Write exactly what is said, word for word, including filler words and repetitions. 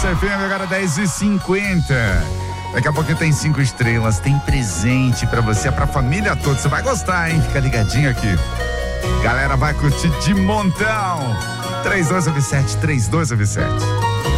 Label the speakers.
Speaker 1: F M, agora dez e cinquenta. Daqui a pouco tem cinco estrelas, tem presente pra você, pra família toda. Você vai gostar, hein? Fica ligadinho aqui. Galera vai curtir de montão. três dois nove sete, três dois nove sete.